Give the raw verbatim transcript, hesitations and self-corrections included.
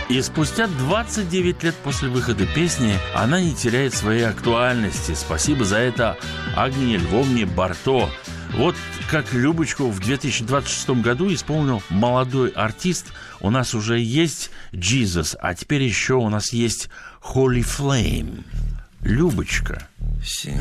И спустя двадцать девять лет после выхода песни она не теряет своей актуальности. Спасибо за это Агнии Львовне Барто. Вот как Любочку в две тысячи двадцать шестом году исполнил молодой артист. У нас уже есть Jesus, а теперь еще у нас есть Holy Flame. Любочка.